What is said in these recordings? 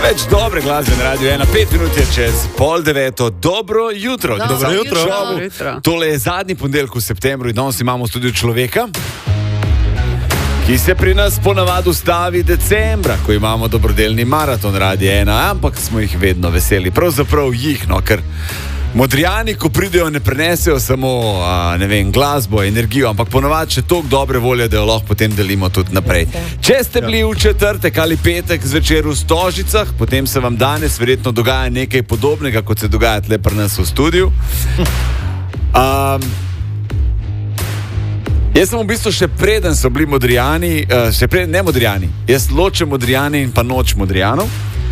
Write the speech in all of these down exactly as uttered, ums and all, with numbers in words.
Več dobre glasbe na Radio ena, pet minut je čez pol deveto. Dobro jutro. Dobro, Dobro jutro. jutro. jutro. Tole je zadnji ponedeljek v septembru in danes imamo v studiu človeka, ki se pri nas ponavadi ustavi decembra, ko imamo dobrodelni maraton Radio ena, ampak smo jih vedno veseli. Pravzaprav jih, no, ker Modrijani, ko pridejo, ne prenesejo samo, a, ne vem, glasbo, energijo, ampak ponavadi še toliko dobre volje, da jo lahko potem delimo tudi naprej. Če ste bili v četrtek ali petek zvečer v Stožicah, potem se vam danes verjetno dogaja nekaj podobnega, kot se dogaja tle pri nas v studiu. Um, jaz sem v bistvu še preden so bili Modrijani, uh, še preden ne Modrijani, jaz ločem Modrijani in pa noč Modrijanov.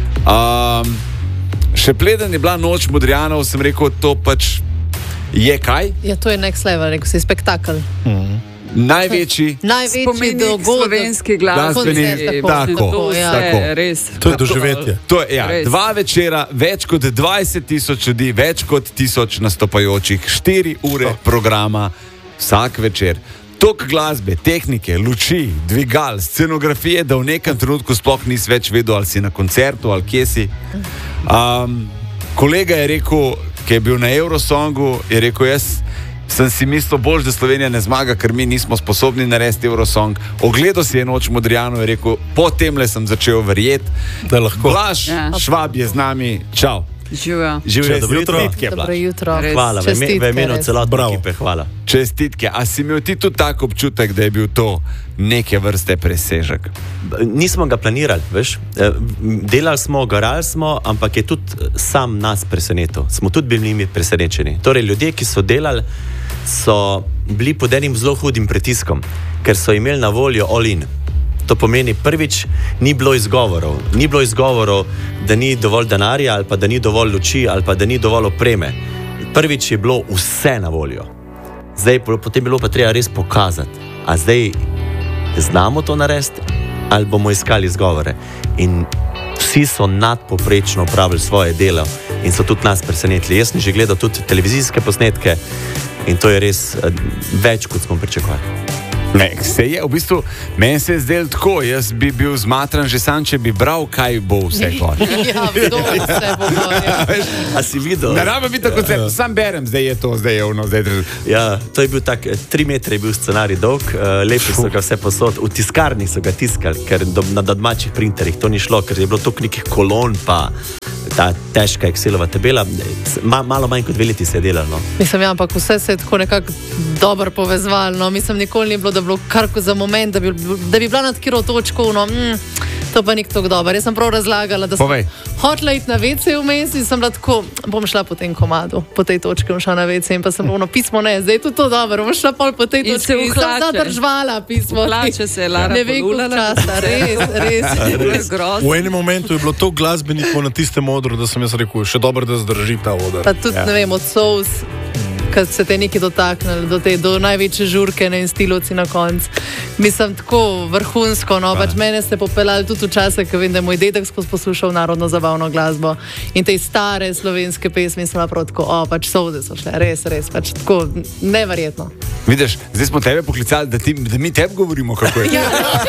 Um, Še preden je bila noč Modrijanov, sem rekel, to pač je kaj? Ja, to je next level, rekel si, spektakel. Mm. Največji, največji dogodek slovenski glasbeni, tako, to je tako. Res. To je doživetje. To je, ja, dva večera, več kot dvajset tisoč ljudi, več kot tisoč nastopajočih, štiri ure programa vsak večer. Tok glasbe, tehnike, luči, dvigal, scenografije, da v nekem trenutku sploh nisi več vedel, ali si na koncertu, ali kje si. Um, kolega je rekel, ki je bil na Eurosongu, je rekel, jaz sem si mislil bolj, da Slovenija ne zmaga, ker mi nismo sposobni narediti Eurosong. Ogledal si je noč Modrijanov, je rekel, potemle sem začel verjeti, da lahko. Blaž Ja. Švab je z nami, čau. Živijo. Živijo, dobro jutro. Čestitke, Dobro Blaž. jutro. Res. Hvala, v ime- v imenu celotne ekipe, hvala. Čestitke. A si imel ti tudi tak občutek, da je bil to neke vrste presežek? Nismo ga planirali, veš. Eh, Delali smo, garali smo, ampak je tudi sam nas presenetil. Smo tudi bili njimi presenečeni. Torej, ljudje, ki so delali, so bili pod enim zelo hudim pritiskom, ker so imeli na voljo all in. To pomeni, prvič, ni bilo izgovorov. Ni bilo izgovorov, da ni dovolj denarja, ali pa da ni dovolj luči, ali pa da ni dovolj opreme. Prvič je bilo vse na voljo. Zdaj, potem je bilo pa treba res pokazati. A zdaj znamo to narediti, ali bomo iskali izgovore. In vsi so nadpoprečno opravili svoje delo in so tudi nas presenetili. Jaz sem že gledal tudi televizijske posnetke in to je res eh, več, kot smo pričakovali. Ne, se je, v bistvu, meni se je zdelo tako, jaz bi bil zmatran že sam, če bi bral, kaj bo vse gor. Ja, kdo vse bo govoril. A si videl? Ne rabim biti tako koncert, sam berem, zdaj je to, zdaj je ono, zdaj je... Ja, to je bil tak, eh, tri metre je bil scenarij dolg, uh, lepi so ga vse posod, v tiskarni so ga tiskali, ker do, na domačih printerjih to ni šlo, ker je bilo toliko nekih kolon, pa ta težka Excelova tabela, ma, malo manj kot dve leti se je delalo. No. Mislim, ja, ampak vse se je tako nekako dobro povezvalo. No. Mislim, nikoli ni bilo, da bi bilo kar za moment, da bi, da bi bila nad kiro točko, no, mm, to pa ni tako dobro. Jaz sem prav razlagala, da sem Povej. hotela iti na vece vmes in sem bila tako, bom šla po tem komadu, po tej točki bom šla na vece in pa sem ono pismo, ne, zdaj je tudi to dobro, bom šla pol po tej In točki se in sem uhlače. zadržvala pismo. Uhlače se je Lara Ne vem, koliko polulala. časa, res, res. Res grozno. V enem momentu je bilo to glasbenikov na tistem odru, da sem jaz rekel, še dobro, da zdrži ta odr. Pa tudi, ja. ne vem, od Souls, kad se te neki dotaknili, do, te, do največje žurke ne, in stilovci na koncu. Mislim, tako vrhunsko, no, pač mene ste popeljali tudi v čase, ko vem, da je moj dedek skozi poslušal narodno zabavno glasbo in te stare slovenske pesmi sem bila prav tako, o, pač Soulse so šle, res, res, pač tako neverjetno. Vidiš, zdaj smo tebe poklicali, da, ti, da mi tebi govorimo, kako je. Ja.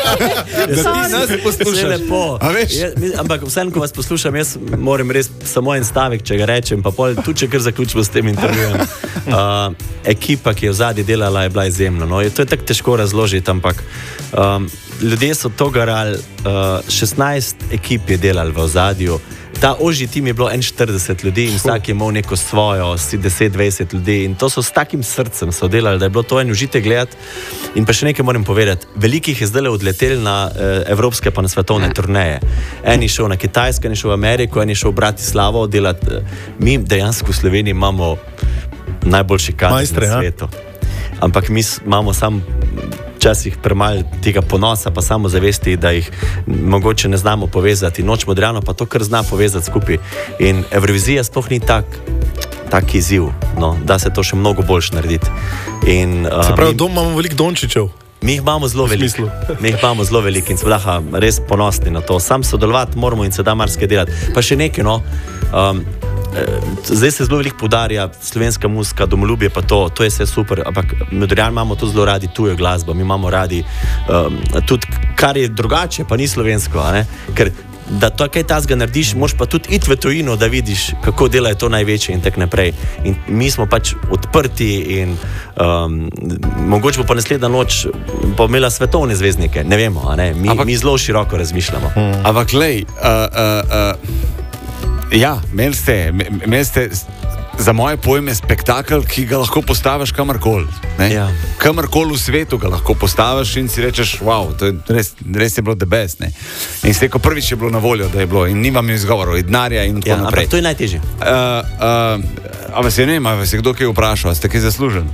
Da ti nas Vse poslušaš. lepo. A veš? Ja, mi- ampak vseeno, ko vas poslušam, jaz moram res samo en stavek, če ga rečem, pa pol, tudi če kar zaključimo s tem intervjujem. Uh, ekipa, ki je v zadnji delala, je bila izjemna. No. To je tako težko razložiti, ampak um, ljudje so to garali, uh, šestnajst ekip je delali v ozadju. Ta ožji tim je bilo štirideset ljudi in vsak je imel neko svojo, si deset dvajset ljudi in to so s takim srcem so delali, da je bilo to en užitek gledati. In pa še nekaj moram povedati, velikih je zdaj odletel na eh, evropske pa na svetovne turneje. En je šel na Kitajsko, en je šel v Ameriko, en je šel v Bratislavo delati. Mi dejansko v Sloveniji imamo najboljši kader Majstre, na ja. svetu. Ampak mi s- imamo sam včasih premalo tega ponosa, pa samo zavesti, da jih mogoče ne znamo povezati. Noč Modrijanov pa to kar zna povezati skupaj. In Evrovizija sploh ni tak, tak izziv, no, da se to še mnogo boljš narediti. In, uh, Se pravi, mi- doma imamo veliko Dončićev. Mi jih imamo zelo veliko. smislu. Mi jih imamo zelo veliko in smo lahko res ponosni na to. Sam sodelovati moramo in se da marsikaj delati. Pa še nekaj, no. Um, eh, zdaj se zelo veliko poudarja slovenska muzika, domoljubje, pa to, to je vse super, ampak Modrijani imamo to zelo radi tujo glasbo, mi imamo radi um, tudi, kar je drugače, pa ni slovensko, a ne? Ker da to kaj tazga narediš, moraš pa tudi iti v tujino, da vidiš, kako delajo to največje in tako naprej. In mi smo pač odprti in um, mogoče bo pa naslednja noč pa imela svetovne zvezdnike, ne vemo, a ne? Mi, Ampak, mi zelo široko razmišljamo. Hmm. Ampak, lej, uh, uh, uh, ja, imeli ste, imeli ste za moje pojme spektakel, ki ga lahko postaviš kamorkoli. Ja. Kamorkoli v svetu ga lahko postaviš in si rečeš, wow, to je res, res je bilo the best. Ne? In se ko prvič je bilo na voljo, da je bilo in nimam izgovorov, in denarja in tako ja, naprej. Ampak to je najtežje. Uh, uh, a vas je ne, a vas je kdo kaj vprašal, a ste kaj zaslužen?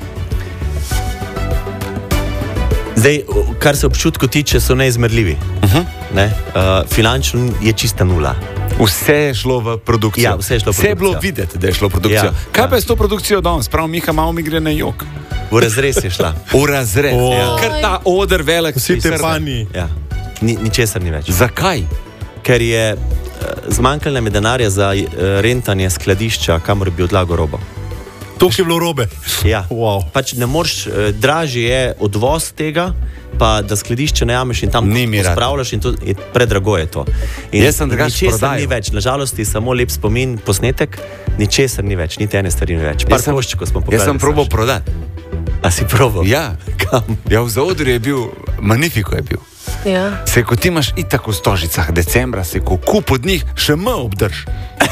Zdaj, kar se občutku tiče, so neizmerljivi. Uh-huh. Ne? Uh, finančno je čista nula. Vse je šlo v produkcijo. Ja, vse je šlo v produkcijo. Vse je bilo videti, da je šlo v produkcijo. Ja, Kaj ja. pa je s to produkcijo danes? Prav Miha malo mi gre na jok. V razrez je šla. V razrez. Oh. Ja. Ker ta oder velik. Vsi te pani. Ja. Ni, ničesar ni več. Zakaj? Ker je uh, zmanjkalo nam je denarja za uh, rentanje skladišča, kamor bi odlagal robo. To je bilo robe. Ja. Wow. Pač ne moreš, uh, dražje je odvoz tega, pa da skladišče najameš in tam spravljaš in to je predrago je to. In Jaz sem drugače prodajal. Ni več, nažalost je samo lep spomin, posnetek, ničesar ni več, niti ene stvari ni več. Par koščkov smo pobrali. Jaz sem probal prodati. A si probal? Ja. Kam? Ja, v zaodrju je bil, Magnifico je bil. Ja. Se ko ti imaš itak v Stožicah decembra, se ko kup od njih še m obdrž.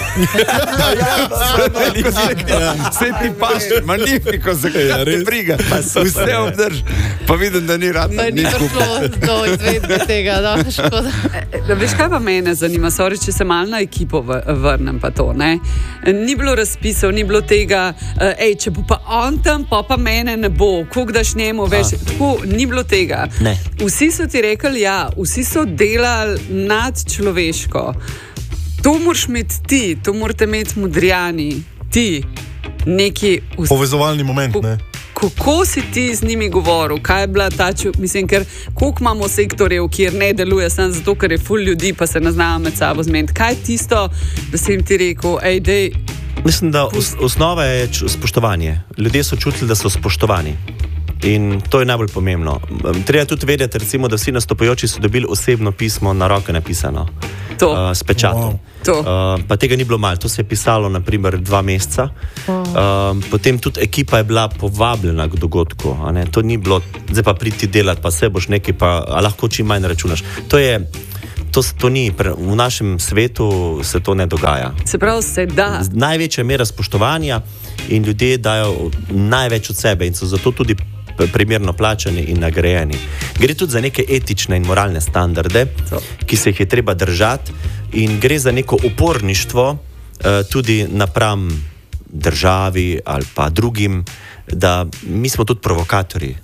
Se ti paš, Magnifico, zakaj ja, te briga. Vse obdrž. Pa vidim, da ni rad. Pa ni prišlo do izvedbe tega, da škoda. Veš, kaj pa mene zanima, sorry, če se malo na ekipo vrnem pa to, ne? Ni bilo razpisov, ni bilo tega, ej, če bo pa on tam, pa pa mene ne bo, koliko daš njemu, veš, tako, ni bilo tega. Ne. Vsi so ti rekli, ja, vsi so delali nad človeško. To moraš imeti ti, to morate imeti Modrijani, ti, neki... Vs... Povezovalni moment, ne? Kako si ti z njimi govoril, kaj je bila ta, če, mislim, ker koliko imamo sektorjev, kjer ne deluje samo zato, ker je ful ljudi, pa se ne znajo med sabo zmeniti. Kaj je tisto, da si jim ti rekel, ej, dej... Mislim, da os, osnova je spoštovanje. Ljudje so čutili, da so spoštovani. In to je najbolj pomembno. Treba tudi vedeti, recimo, da vsi nastopajoči so dobili osebno pismo na roke napisano. To. Uh, s pečatom. To. Uh, pa tega ni bilo malo. To se je pisalo, naprimer, dva meseca. Uh, potem tudi ekipa je bila povabljena k dogodku. A ne? To ni bilo, zdaj pa priti delati, pa se boš nekaj, pa lahko čim manj računaš. To je... To, to ni, v našem svetu se to ne dogaja. Se pravi, se da. Največja mera spoštovanja in ljudje dajo največ od sebe in so zato tudi primerno plačani in nagrajeni. Gre tudi za neke etične in moralne standarde, to. Ki se jih je treba držati in gre za neko uporništvo uh, tudi napram državi ali pa drugim, da mi smo tudi provokatorji.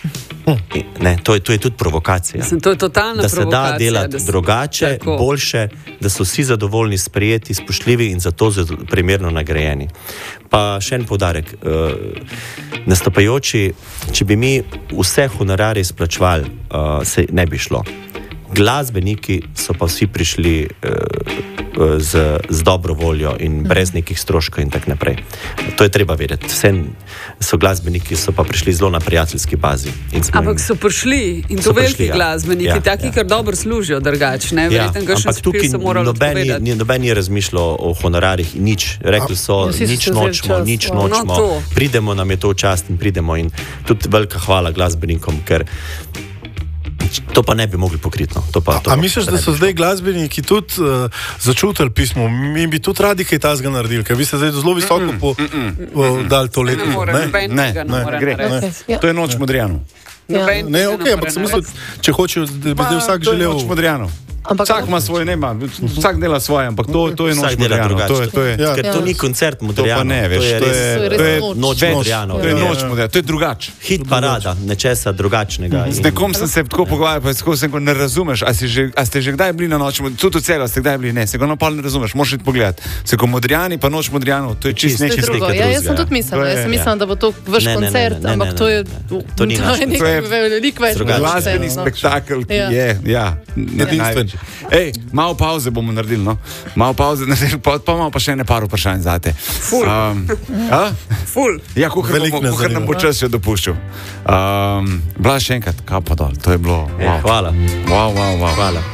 Ne, to, je, to je tudi provokacija. Mislim, to je totalna da se provokacija, da delati da se, drugače, tako. Boljše, da so vsi zadovoljni, sprejeti, spoštljivi in zato primerno nagrajeni. Pa še en poudarek. Uh, nastopajoči, če bi mi vse honorarje izplačevali, uh, se ne bi šlo. Glasbeniki so pa vsi prišli uh, z, z dobro voljo in brez nekih stroškov in tak naprej. To je treba vedeti. Vse so glasbeniki, so pa prišli zelo na prijateljski bazi. Ampak so prišli in to veliki ja. Glasbeniki, ja, taki, ja. Kar dobro služijo drugačne. Ja, ampak tukaj noben ni, noben ni razmišljal o honorarjih in nič. Rekli so, A, nič nočemo, nič no, nočemo. No, pridemo, nam je to v čast in pridemo. In tudi velika hvala glasbenikom, ker to pa ne bi mogli pokriti. No. To pa, to A, a misliš, da so zdaj glasbeniki tudi uh, začutili pismo? Mi bi tudi radi kaj tazga naredili, ker vi ste zdaj zelo visoko mm -mm, po, mm -mm. uh, dali to leto. Ne, ne, ne, ne, ne gre. Okay, ja. To je noč Modrijanov. Ja. Ne, ok, ampak sem mislil, če hočejo, da bi zdaj vsak želel. To je noč Modrijanov. Ampak, vsak ima svoje, nema, vsak dela svoje, ampak to, to je noč Modrijanov. To je, to je, ja. Ker to ni koncert Modrijanov. To pa ne, veš, to je, to je, to je noč Modrijanov. To je noč Modrijanov, to je drugače. Hit parada, nečesa drugačnega. Z nekom sem se tako pogovarjal, pa tako sem, ko ne razumeš, a, že, a ste že kdaj bili na noč, tudi v celo ste kdaj bili, ne, se ga napol ne razumeš, moraš iti pogledati. Se ko Modrijani pa noč Modrijanov, to je čist nekaj drugega. Ja, jaz sem tudi mislila, jaz sem mislila, da bo to vaš koncert, ampak to je to ni naš. To je veliko več. Glasbeni spektakel, ki je, ja, edinstven. Ej, malo pauze bomo naredili, no? Malo pauze naredili, pa, pa imamo pa še ene par vprašanj zate. Ful. Um, Ful. Ja, kuhar nam bo čas še dopuščal. Um, Bila še enkrat, kaj pa dol, to je bilo. Wow. Hvala. Wow, wow, wow. Hvala.